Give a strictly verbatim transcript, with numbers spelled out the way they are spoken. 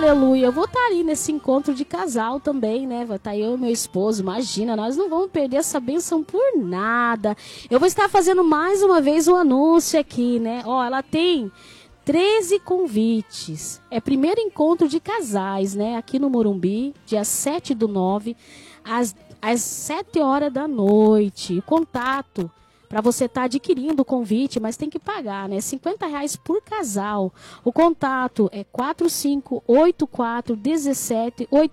aleluia. Eu vou estar ali nesse encontro de casal também, né? Vai estar eu e meu esposo, imagina, nós não vamos perder essa bênção por nada. Eu vou estar fazendo mais uma vez o anúncio aqui, né? Ó, ela tem treze convites. É primeiro encontro de casais, né? Aqui no Morumbi, dia sete do nove, às, às sete horas da noite. O contato para você estar tá adquirindo o convite, mas tem que pagar, né? cinquenta reais por casal. O contato é quatro cinco oito quatro um sete oito